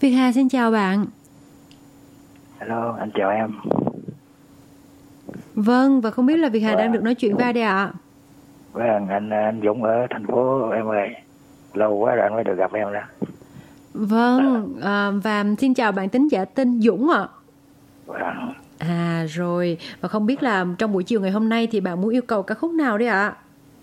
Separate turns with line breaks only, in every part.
Việt Hà xin chào bạn.
Hello, anh chào em.
Vâng, và không biết là Việt Hà đang được nói chuyện với ai đây ạ?
Vâng, anh Dũng ở thành phố em ơi. Lâu quá rồi anh mới được gặp em đó.
Vâng, và xin chào bạn thính giả tên Dũng ạ.
Vâng.
Rồi, và không biết là trong buổi chiều ngày hôm nay thì bạn muốn yêu cầu ca khúc nào đấy ạ?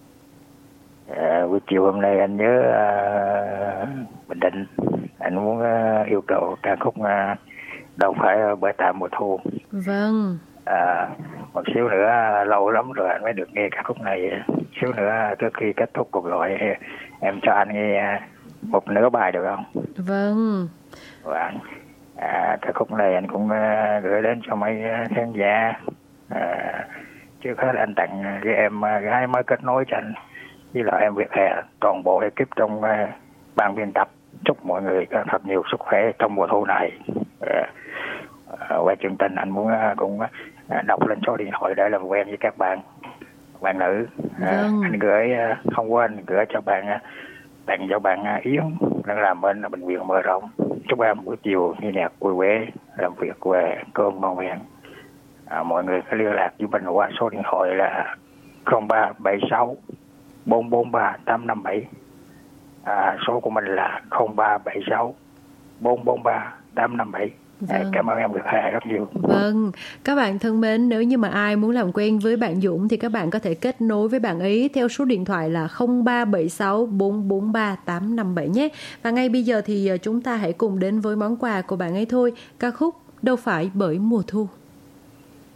Buổi chiều hôm nay anh nhớ Bình Định. Anh muốn yêu cầu ca khúc Đâu Phải Bởi Tại Mùa Thu.
Vâng.
Một xíu nữa, lâu lắm rồi anh mới được nghe ca khúc này. Xíu nữa trước khi kết thúc cuộc gọi em cho anh nghe một nửa bài được không?
Vâng.
Vâng. Ca khúc này anh cũng gửi đến cho mấy khán giả. Trước hết anh tặng cái em gái mới kết nối cho anh với lại em Việt Hà, toàn bộ ekip trong ban biên tập. Chúc mọi người có thật nhiều sức khỏe trong mùa thu này. Qua chương trình anh muốn cũng đọc lên số điện thoại để làm quen với các bạn nữ. Anh gửi không quên gửi cho bạn, tặng cho bạn Yến đang làm bên bệnh viện Mở Rộng. Chúc em buổi chiều nghe nhạc vui vẻ, làm việc về cơm ngon miệng. Mọi người có liên lạc với mình qua số điện thoại là 0376 443 857. Số của mình là 0376 443 857. Cảm ơn em Việt Hà rất nhiều.
Vâng, các bạn thân mến, nếu như mà ai muốn làm quen với bạn Dũng thì các bạn có thể kết nối với bạn ấy theo số điện thoại là 0376 443 857 nhé. Và ngay bây giờ thì chúng ta hãy cùng đến với món quà của bạn ấy thôi, ca khúc Đâu Phải Bởi Mùa Thu.